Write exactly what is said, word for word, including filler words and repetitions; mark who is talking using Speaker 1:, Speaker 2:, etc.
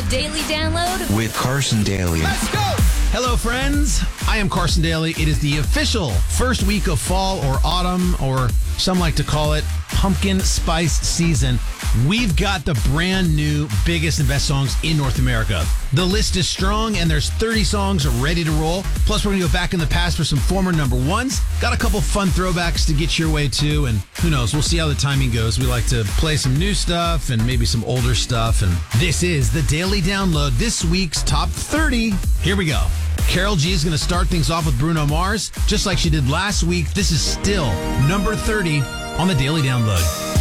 Speaker 1: Daily Download
Speaker 2: with Carson Daly.
Speaker 3: Let's go! Hello, friends. I am Carson Daly. It is the official first week of fall or autumn, or some like to call it pumpkin spice season. We've got the brand new biggest and best songs in North America. The list is strong, and there's thirty songs ready to roll. Plus, we're going to go back in the past for some former number ones. Got a couple fun throwbacks to get your way, too. And who knows? We'll see how the timing goes. We like to play some new stuff and maybe some older stuff. And this is the Daily Download, this week's top thirty. Here we go. Karol G is going to start things off with Bruno Mars. Just like she did last week, this is still number thirty on the Daily Download.